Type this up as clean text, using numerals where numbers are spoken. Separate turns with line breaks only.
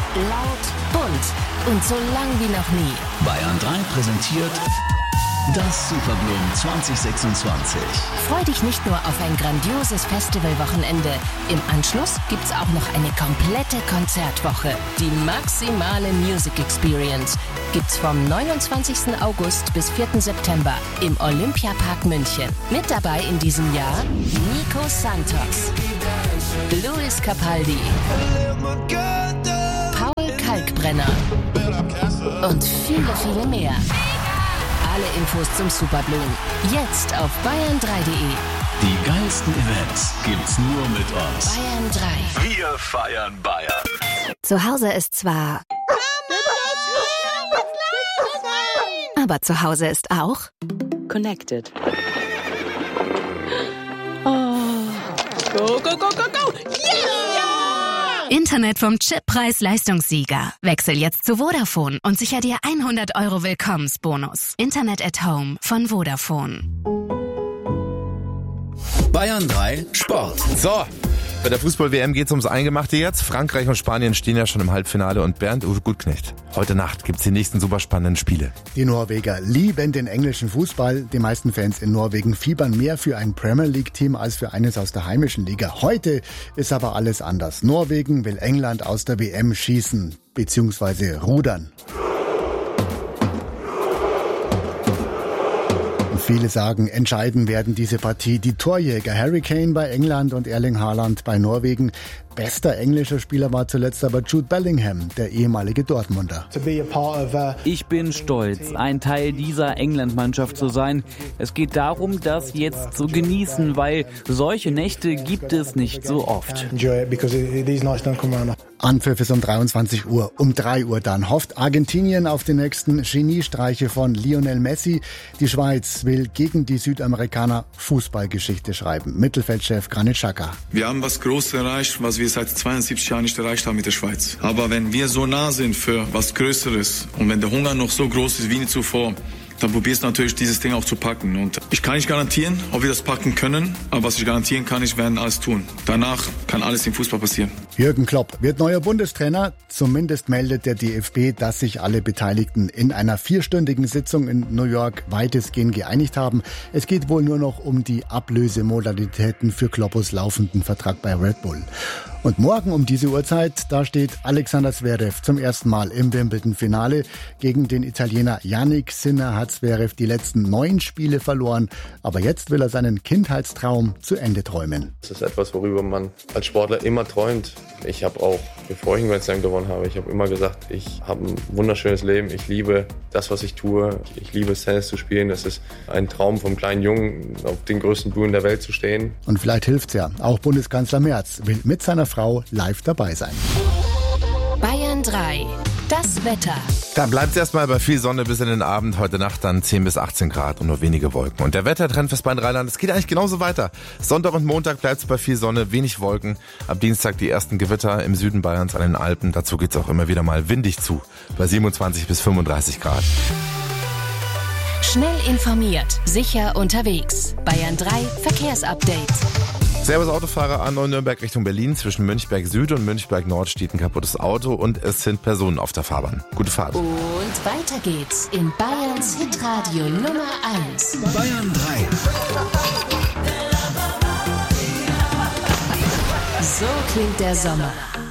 Laut, bunt und so lang wie noch nie.
Bayern 3 präsentiert das Superblumen 2026.
Freu dich nicht nur auf ein grandioses Festivalwochenende. Im Anschluss gibt's auch noch eine komplette Konzertwoche. Die maximale Music Experience gibt's vom 29. August bis 4. September im Olympiapark München. Mit dabei in diesem Jahr Nico Santos, Luis Capaldi, Paul Kalkbrenner und viele, viele mehr. Alle Infos zum Superblumen jetzt auf bayern3.de.
Die geilsten Events gibt's nur mit uns.
Bayern 3.
Wir feiern Bayern.
Zu Hause ist zwar... Aber zu Hause ist auch...
Connected. Oh. Go, go, go, go, go! Yeah!
Internet vom Chip-Preis-Leistungssieger. Wechsel jetzt zu Vodafone und sicher dir 100 € Willkommensbonus. Internet at Home von Vodafone.
Bayern 3 Sport.
So, bei der Fußball-WM geht's ums Eingemachte jetzt. Frankreich und Spanien stehen ja schon im Halbfinale und Bernd-Uwe Gutknecht. Heute Nacht gibt's die nächsten super spannenden Spiele.
Die Norweger lieben den englischen Fußball. Die meisten Fans in Norwegen fiebern mehr für ein Premier League-Team als für eines aus der heimischen Liga. Heute ist aber alles anders. Norwegen will England aus der WM schießen bzw. rudern. Viele sagen, entscheiden werden diese Partie die Torjäger. Harry Kane bei England und Erling Haaland bei Norwegen. Bester englischer Spieler war zuletzt aber Jude Bellingham, der ehemalige Dortmunder.
Ich bin stolz, ein Teil dieser England-Mannschaft zu sein. Es geht darum, das jetzt zu genießen, weil solche Nächte gibt es nicht so oft.
Anpfiff ist um 23 Uhr. Um 3 Uhr dann hofft Argentinien auf die nächsten Geniestreiche von Lionel Messi. Die Schweiz will gegen die Südamerikaner Fußballgeschichte schreiben. Mittelfeldchef Granit Xhaka.
Wir haben was Großes erreicht, was wir seit 72 Jahren nicht erreicht haben mit der Schweiz. Aber wenn wir so nah sind für was Größeres und wenn der Hunger noch so groß ist wie nie zuvor, dann probierst du natürlich dieses Ding auch zu packen. Und ich kann nicht garantieren, ob wir das packen können, aber was ich garantieren kann, wir werden alles tun. Danach kann alles im Fußball passieren.
Jürgen Klopp wird neuer Bundestrainer. Zumindest meldet der DFB, dass sich alle Beteiligten in einer 4-stündigen Sitzung in New York weitestgehend geeinigt haben. Es geht wohl nur noch um die Ablösemodalitäten für Kloppos laufenden Vertrag bei Red Bull. Und morgen um diese Uhrzeit, da steht Alexander Zverev zum ersten Mal im Wimbledon-Finale. Gegen den Italiener Yannick Sinner hat Zverev die letzten 9 Spiele verloren. Aber jetzt will er seinen Kindheitstraum zu Ende träumen.
Das ist etwas, worüber man als Sportler immer träumt. Ich habe auch, bevor ich einen Grand Slam gewonnen habe, ich habe immer gesagt, ich habe ein wunderschönes Leben. Ich liebe das, was ich tue. Ich liebe es, Tennis zu spielen. Das ist ein Traum vom kleinen Jungen, auf den größten Bühnen der Welt zu stehen.
Und vielleicht hilft's ja. Auch Bundeskanzler Merz will mit seiner Frau live dabei sein.
Bayern 3. Das Wetter.
Dann bleibt es erstmal bei viel Sonne bis in den Abend. Heute Nacht dann 10 bis 18 Grad und nur wenige Wolken. Und der Wettertrend fürs Rheinland, es geht eigentlich genauso weiter. Sonntag und Montag bleibt es bei viel Sonne, wenig Wolken. Ab Dienstag die ersten Gewitter im Süden Bayerns an den Alpen. Dazu geht es auch immer wieder mal windig zu, bei 27 bis 35 Grad.
Schnell informiert, sicher unterwegs. Bayern 3 Verkehrsupdate.
Servus Autofahrer, A9 Nürnberg Richtung Berlin. Zwischen Münchberg Süd und Münchberg Nord steht ein kaputtes Auto und es sind Personen auf der Fahrbahn. Gute Fahrt.
Und weiter geht's in Bayerns Hitradio Nummer 1.
Bayern 3.
So klingt der Sommer.